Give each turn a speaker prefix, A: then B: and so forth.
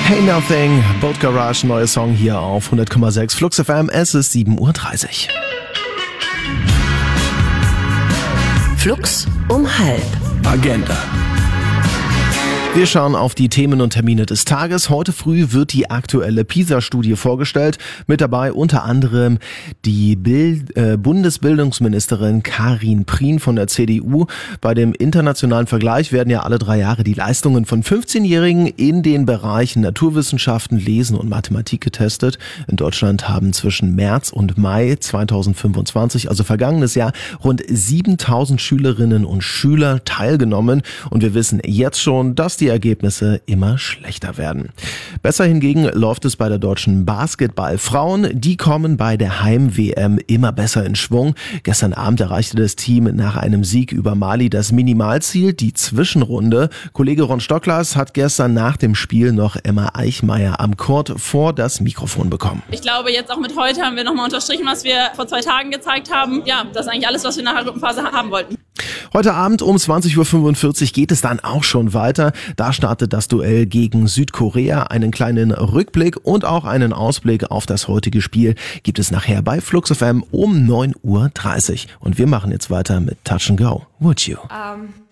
A: Hey Nothing, Boat Garage, neuer Song hier auf 100,6 Flux FM, es ist 7:30 Uhr.
B: Flux um 12:30.
A: Agenda. Wir schauen auf die Themen und Termine des Tages. Heute früh wird die aktuelle PISA-Studie vorgestellt. Mit dabei unter anderem die Bundesbildungsministerin Karin Prien von der CDU. Bei dem internationalen Vergleich werden ja alle 3 Jahre die Leistungen von 15-Jährigen in den Bereichen Naturwissenschaften, Lesen und Mathematik getestet. In Deutschland haben zwischen März und Mai 2025, also vergangenes Jahr, rund 7.000 Schülerinnen und Schüler teilgenommen. Und wir wissen jetzt schon, dass die Ergebnisse immer schlechter werden. Besser hingegen läuft es bei der deutschen Basketballfrauen. Die kommen bei der Heim-WM immer besser in Schwung. Gestern Abend erreichte das Team nach einem Sieg über Mali das Minimalziel, die Zwischenrunde. Kollege Ron Stocklas hat gestern nach dem Spiel noch Emma Eichmeier am Court vor das Mikrofon bekommen.
C: Ich glaube, jetzt auch mit heute haben wir nochmal unterstrichen, was wir vor 2 Tagen gezeigt haben. Ja, das ist eigentlich alles, was wir nach der Gruppenphase haben wollten.
A: Heute Abend um 20:45 Uhr geht es dann auch schon weiter. Da startet das Duell gegen Südkorea. Einen kleinen Rückblick und auch einen Ausblick auf das heutige Spiel gibt es nachher bei Flux FM um 9:30 Uhr. Und wir machen jetzt weiter mit Touch and Go. Would you?